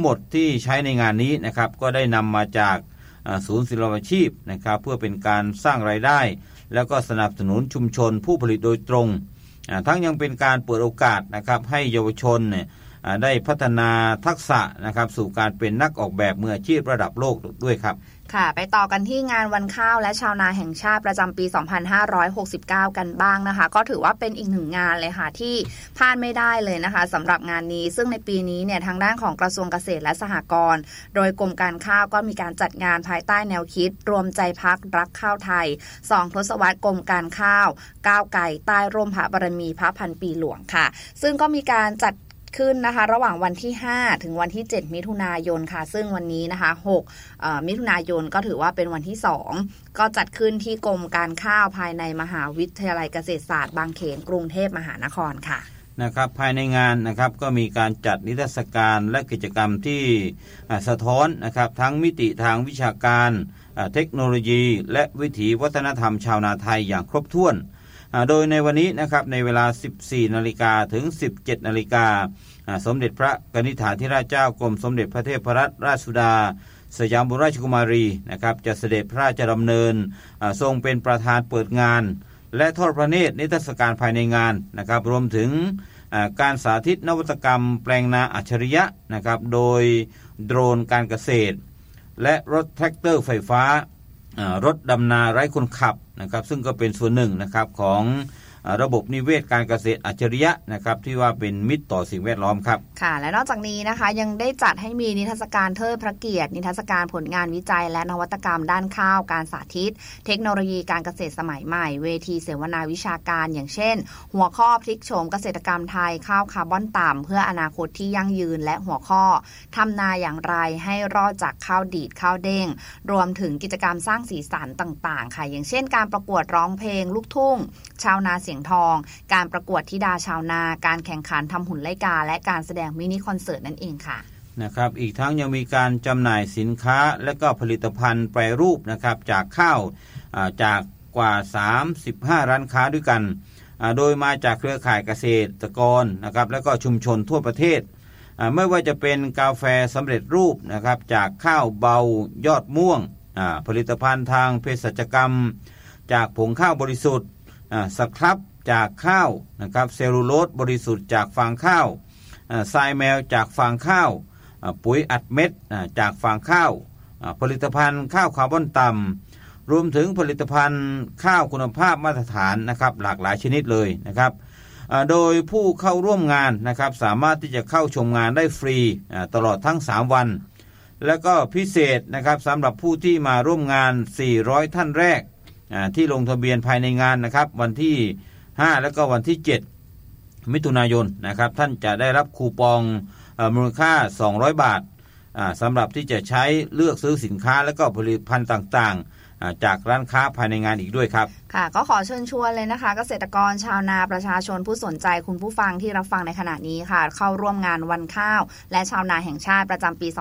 หมดที่ใช้ในงานนี้นะครับก็ได้นำมาจากศูนย์ศิลปาชีพนะครับเพื่อเป็นการสร้างรายได้แล้วก็สนับสนุนชุมชนผู้ผลิตโดยตรงทั้งยังเป็นการเปิดโอกาสนะครับให้เยาวชนได้พัฒนาทักษะนะครับสู่การเป็นนักออกแบบมืออาชีพระดับโลกด้วยครับค่ะไปต่อกันที่งานวันข้าวและชาวนาแห่งชาติประจำปี 2569 กันบ้างนะคะก็ถือว่าเป็นอีกหนึ่งงานเลยค่ะที่พลาดไม่ได้เลยนะคะสำหรับงานนี้ซึ่งในปีนี้เนี่ยทางด้านของกระทรวงเกษตรและสหกรณ์โดยกรมการข้าวก็มีการจัดงานภายใต้แนวคิดรวมใจพักรักข้าวไทย2 ทศวรรษกรมการข้าวก้าวไกลใต้ร่มพระบารมีพระพันปีหลวงค่ะซึ่งก็มีการจัดขึ้นนะคะระหว่างวันที่5ถึงวันที่7มิถุนายนค่ะซึ่งวันนี้นะคะ6มิถุนายนก็ถือว่าเป็นวันที่2ก็จัดขึ้นที่กรมการข้าวภายในมหาวิทยาลัยเกษตรศาสตร์บางเขนกรุงเทพมหานครค่ะนะครับภายในงานนะครับก็มีการจัดนิทรรศการและกิจกรรมที่สะท้อนนะครับทั้งมิติทางวิชาการเทคโนโลยีและวิถีวัฒนธรรมชาวนาไทยอย่างครบถ้วนโดยในวันนี้นะครับในเวลา 14 นาฬิกาถึง 17 นาฬิกาสมเด็จพระกนิษฐาธิราชเจ้ากรมสมเด็จพระเทพรัตนราชสุดาสยามบรมราชกุมารีนะครับจะเสด็จพระราชดำเนินทรงเป็นประธานเปิดงานและทอดพระเนตรนิทรรศการภายในงานนะครับรวมถึงการสาธิตนวัตกรรมแปลงนาอัจฉริยะนะครับโดยโดรนการเกษตรและรถแทรกเตอร์ไฟฟ้ารถดำนาไร้คนขับนะครับซึ่งก็เป็นส่วนหนึ่งนะครับของระบบนิเวศการเกษตรอัจฉริยะนะครับที่ว่าเป็นมิตรต่อสิ่งแวดล้อมครับค่ะและนอกจากนี้นะคะยังได้จัดให้มีนิทรรศการเทิดพระเกียรตินิทรรศการผลงานวิจัยและนวัตกรรมด้านข้าวการสาธิตเทคโนโลยีการเกษตรสมัยใหม่เวทีเสวนาวิชาการอย่างเช่นหัวข้อพลิกโฉมเกษตรกรรมไทยข้าวคาร์บอนต่ำเพื่ออนาคตที่ยั่งยืนและหัวข้อทำนาอย่างไรให้รอดจากข้าวดีดข้าวเด้งรวมถึงกิจกรรมสร้างสีสันต่างๆค่ะอย่างเช่นการประกวดร้องเพลงลูกทุ่งชาวนาเสียงทองการประกวดธิดาชาวนาการแข่งขันทำหุ่นไล่กาและการแสดงมินิคอนเสิร์ตนั่นเองค่ะนะครับอีกทั้งยังมีการจำหน่ายสินค้าและก็ผลิตภัณฑ์แปรรูปนะครับจากข้าวจากกว่า35ร้านค้าด้วยกันโดยมาจากเครือข่ายเกษตรกรนะครับและก็ชุมชนทั่วประเทศไม่ว่าจะเป็นกาแฟสำเร็จรูปนะครับจากข้าวเบายอดม่วงผลิตภัณฑ์ทางเภสัชกรรมจากผงข้าวบริสุทธิ์สครับจากข้าวนะครับเซลลูโลสบริสุทธิ์จากฟางข้าวทรายแมวจากฟางข้าวปุ๋ยอัดเม็ดจากฟางข้าวผลิตภัณฑ์ข้าวคาร์บอนต่ำรวมถึงผลิตภัณฑ์ข้าวคุณภาพมาตรฐานนะครับหลากหลายชนิดเลยนะครับโดยผู้เข้าร่วมงานนะครับสามารถที่จะเข้าชมงานได้ฟรีตลอดทั้ง3วันแล้วก็พิเศษนะครับสำหรับผู้ที่มาร่วมงาน400ท่านแรกที่ลงทะเบียนภายในงานนะครับวันที่5แล้วก็วันที่7มิถุนายนนะครับท่านจะได้รับคูปองมูลค่า200 บาทสำหรับที่จะใช้เลือกซื้อสินค้าและก็ผลิตภัณฑ์ต่างๆจากร้านค้าภายในงานอีกด้วยครับค่ะก็ขอเชิญชวนเลยนะคะเกษตรกรชาวนาประชาชนผู้สนใจคุณผู้ฟังที่รับฟังในขณะนี้ค่ะเข้าร่วมงานวันข้าวและชาวนาแห่งชาติประจำปี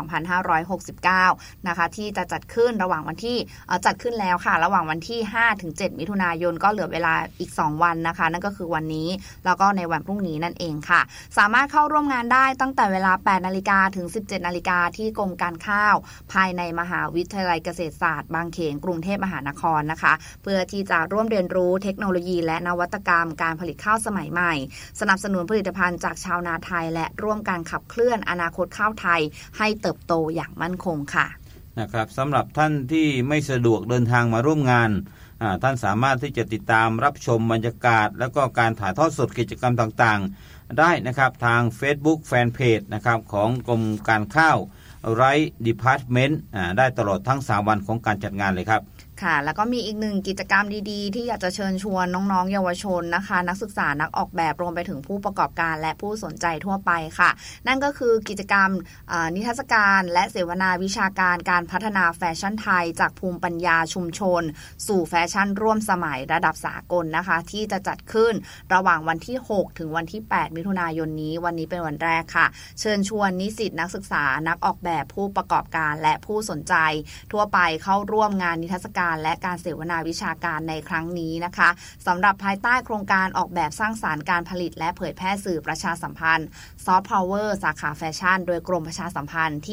2569 นะคะที่จะจัดขึ้นระหว่างวันที่จัดขึ้นแล้วค่ะระหว่างวันที่5ถึง7มิถุนายนก็เหลือเวลาอีก2วันนะคะนั่นก็คือวันนี้แล้วก็ในวันพรุ่งนี้นั่นเองค่ะสามารถเข้าร่วมงานได้ตั้งแต่เวลา 8 นาฬิกาถึง 17 นาฬิกาที่กรมการข้าวภายในมหาวิทยาลัยเกษตรศาสตร์บางเขนกรุงเทพมหานครนะคะเพื่อที่จะร่วมเรียนรู้เทคโนโลยีและนวัตกรรมการผลิตข้าวสมัยใหม่สนับสนุนผลิตภัณฑ์จากชาวนาไทยและร่วมการขับเคลื่อนอนาคตข้าวไทยให้เติบโตอย่างมั่นคงค่ะนะครับสำหรับท่านที่ไม่สะดวกเดินทางมาร่วมงานท่านสามารถที่จะติดตามรับชมบรรยากาศแล้วก็การถ่ายทอดสดกิจกรรมต่างๆได้นะครับทาง Facebook Fanpage นะครับของกรมการข้าวไรท์ดีพาร์ตเมนต์ได้ตลอดทั้ง3วันของการจัดงานเลยครับค่ะแล้วก็มีอีกหนึ่งกิจกรรมดีๆที่อยากจะเชิญชวนน้องๆเยาวชนนะคะนักศึกษานักออกแบบรวมไปถึงผู้ประกอบการและผู้สนใจทั่วไปค่ะนั่นก็คือกิจกรรมนิทรรศการและเสวนาวิชาการการพัฒนาแฟชั่นไทยจากภูมิปัญญาชุมชนสู่แฟชั่นร่วมสมัยระดับสากลนะคะที่จะจัดขึ้นระหว่างวันที่6ถึงวันที่8มิถุนายนนี้วันนี้เป็นวันแรกค่ะเชิญชวนนิสิตนักศึกษานักออกแบบผู้ประกอบการและผู้สนใจทั่วไปเข้าร่วมงานนิทรรศการและการเสวนาวิชาการในครั้งนี้นะคะสำหรับภายใต้โครงการออกแบบสร้างสรรค์การผลิตและเผยแพร่สื่อประชาสัมพันธ์ซอฟต์พาวเวอร์สาขาแฟชั่นโดยกรมประชาสัมพันธ์